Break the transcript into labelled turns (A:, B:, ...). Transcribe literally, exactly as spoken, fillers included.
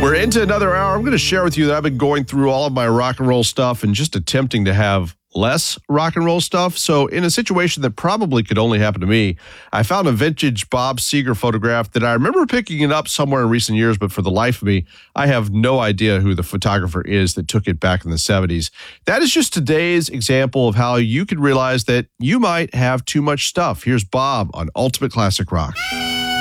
A: We're into another hour. I'm going to share with you that I've been going through all of my rock and roll stuff and just attempting to have less rock and roll stuff. So in a situation that probably could only happen to me, I found a vintage Bob Seger photograph that I remember picking it up somewhere in recent years, but for the life of me, I have no idea who the photographer is that took it back in the seventies. That is just today's example of how you could realize that you might have too much stuff. Here's Bob on Ultimate Classic Rock.